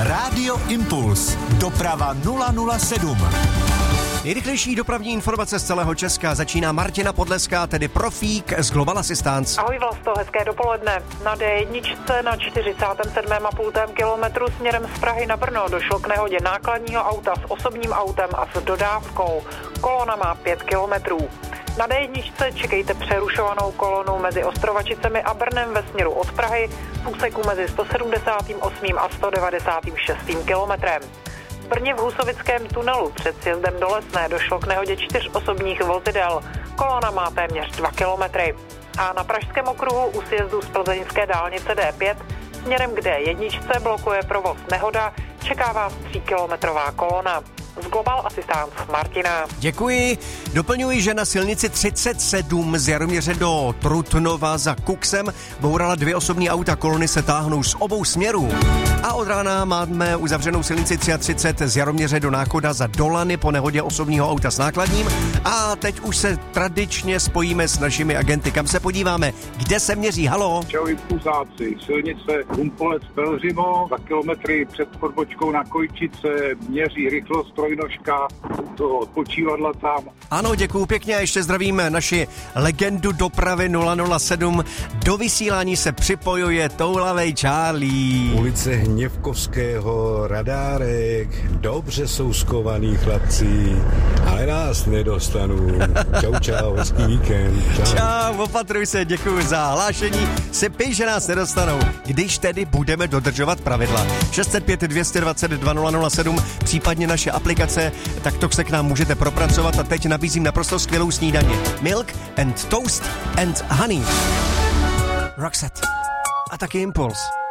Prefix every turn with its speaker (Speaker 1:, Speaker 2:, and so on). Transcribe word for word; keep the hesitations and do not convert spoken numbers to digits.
Speaker 1: Rádio Impuls. Doprava nula nula sedm.
Speaker 2: Nejrychlejší dopravní informace z celého Česka začíná Martina Podleská, tedy profík z Global Assistance.
Speaker 3: Ahoj Vlasto, hezké dopoledne. Na D jedna na čtyřicátém sedmém a půl kilometru směrem z Prahy na Brno došlo k nehodě nákladního auta s osobním autem a s dodávkou. Kolona má pět kilometrů. Na D jedna čekejte přerušovanou kolonu mezi Ostrovačicemi a Brnem ve směru od Prahy v úseku mezi sto sedmdesát osm a sto devadesát šest kilometrem. V Brně v Husovickém tunelu před sjezdem do Lesné došlo k nehodě čtyř osobních vozidel. Kolona má téměř dva kilometry. A na Pražském okruhu u sjezdu z plzeňské dálnice D pět směrem k D jedna blokuje provoz nehoda, čeká vás tříkilometrová kolona. Z Global Assistance Martina.
Speaker 2: Děkuji. Doplňuji, že na silnici třicet sedm z Jaroměře do Trutnova za Kuksem bourala dvě osobní auta, kolony se táhnou z obou směrů. A od rána máme uzavřenou silnici třicet tři z Jaroměře do Náchoda za Dolany po nehodě osobního auta s nákladním. A teď už se tradičně spojíme s našimi agenty. Kam se podíváme? Kde se měří? Halo?
Speaker 4: Čau, impulzáci. Silnice Humpolec Pelřimo, za kilometry před odbočkou na Kojčice měří rychlost trojnožka, toho odpočívadla tam.
Speaker 2: Ano, děkuju pěkně a ještě zdravím naši legendu dopravy nula nula sedm. Do vysílání se připojuje toulavej Charlie.
Speaker 5: Ulice Hněvkovského, Radárek, dobře jsou skovaný chlapci, ale nás nedostanou. Čau, čau, hezký víkend. Čau.
Speaker 2: Čau, opatruj se, děkuju za hlášení. Si pij, že nás nedostanou, když tedy budeme dodržovat pravidla. šest set pět dvě dva dva nula nula sedm, případně naše aplikace, tak to se k nám můžete propracovat a teď nabízím naprosto skvělou snídaně. Milk and toast and honey. Roxette. A taky Impuls.